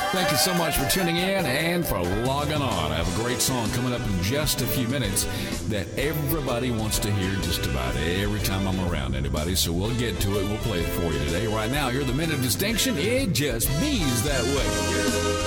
Thank you so much for tuning in and for logging on. I have a great song coming up in just a few minutes that everybody wants to hear just about every time I'm around anybody. So we'll get to it. We'll play it for you today. Right now, you're the Minute of Distinction. It just bees that way.